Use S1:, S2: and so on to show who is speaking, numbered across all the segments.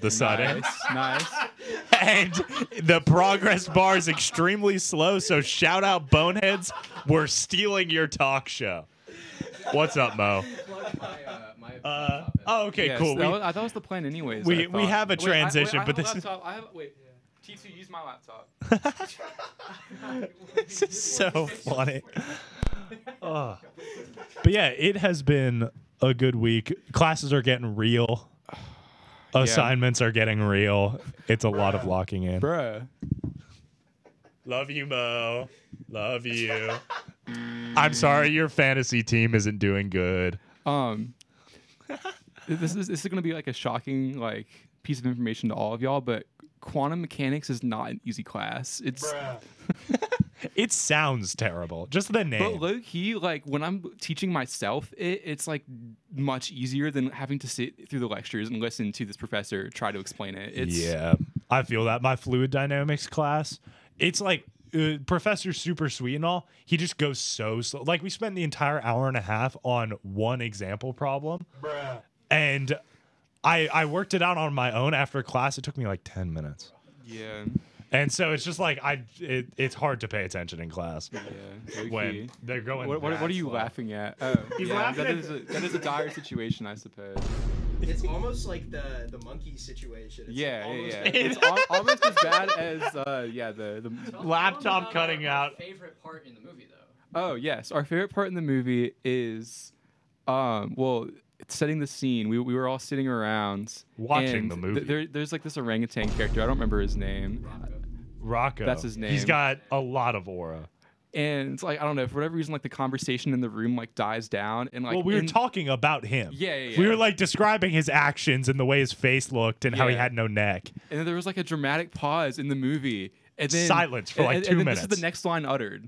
S1: the sudden.
S2: Nice.
S1: And the progress bar is extremely slow, so shout out Boneheads. We're stealing your talk show. What's up, Mo? Okay,
S2: Yes,
S1: cool.
S2: I thought it was the plan anyways.
S1: We
S2: I thought.
S1: have a transition,
S2: I
S1: but
S2: have
S1: this
S2: a
S1: is
S2: laptop. T2, use my laptop.
S1: this is so funny. But yeah, it has been a good week. Classes are getting real. Assignments are getting real. It's a lot of locking in.
S2: Bruh.
S1: Love you, Mo. Love you. I'm sorry your fantasy team isn't doing good.
S2: This is going to be like a shocking piece of information to all of y'all, but quantum mechanics is not an easy class. It's
S1: It sounds terrible. Just the name.
S2: But low key, when I'm teaching myself, it's much easier than having to sit through the lectures and listen to this professor try to explain it.
S1: Yeah, I feel that. My fluid dynamics class, it's professor's super sweet and all. He just goes so slow. We spent the entire hour and a half on one example problem.
S3: Bruh.
S1: And I worked it out on my own after class. It took me 10 minutes.
S2: Yeah.
S1: And so it's just it's hard to pay attention in class
S2: Yeah.
S1: when they're going.
S2: What are you
S1: slow.
S2: laughing at? Oh,
S1: He's
S2: yeah,
S1: laughing
S2: that is a dire situation, I suppose.
S4: It's almost like the monkey situation. It's
S2: Yeah.
S4: almost
S2: It's almost as bad as the
S1: Laptop cutting out.
S5: Favorite part in the movie, though.
S2: Oh yes, our favorite part in the movie is, setting the scene. We were all sitting around
S1: Watching
S2: and
S1: the movie.
S2: There's this orangutan character. I don't remember his name.
S1: Rocco.
S2: That's his name.
S1: He's got a lot of aura.
S2: And it's I don't know, for whatever reason, the conversation in the room dies down, and
S1: Well, we were talking about him.
S2: Yeah.
S1: We were describing his actions and the way his face looked and how he
S2: Yeah.
S1: had no neck.
S2: And then there was a dramatic pause in the movie, and then
S1: Silence for 2
S2: and then
S1: minutes.
S2: This is the next line uttered.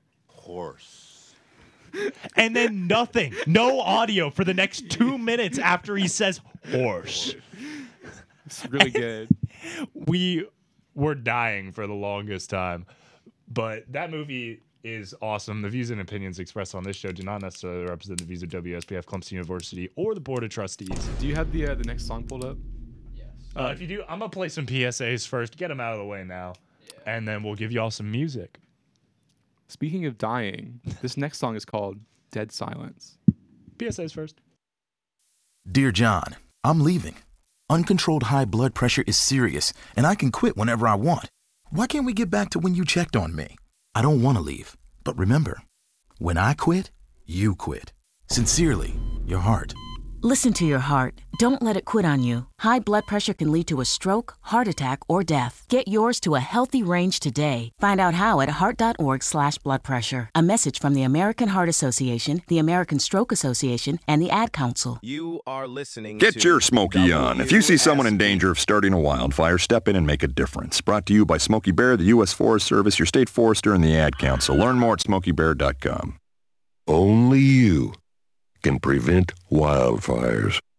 S3: Horse.
S1: And then nothing. No audio for the next 2 minutes after he says horse.
S2: It's really good.
S1: We were dying for the longest time. But that movie is awesome. The views and opinions expressed on this show do not necessarily represent the views of WSPF, Clemson University, or the Board of Trustees.
S2: Do you have the next song pulled up?
S5: Yes.
S1: If you do, I'm going to play some PSAs first. Get them out of the way now.
S5: Yeah.
S1: And then we'll give you all some music.
S2: Speaking of dying, this next song is called Dead Silence.
S1: PSAs first.
S6: Dear John, I'm leaving. Uncontrolled high blood pressure is serious, and I can quit whenever I want. Why can't we get back to when you checked on me? I don't want to leave, but remember, when I quit, you quit. Sincerely, your heart.
S7: Listen to your heart. Don't let it quit on you. High blood pressure can lead to a stroke, heart attack, or death. Get yours to a healthy range today. Find out how at heart.org/bloodpressure. A message from the American Heart Association, the American Stroke Association, and the Ad Council.
S8: You are listening
S9: Get
S8: to
S9: your Smokey on. If you see someone in danger of starting a wildfire, step in and make a difference. Brought to you by Smokey Bear, the U.S. Forest Service, your state forester, and the Ad Council. Learn more at smokeybear.com.
S3: Only you can prevent wildfires.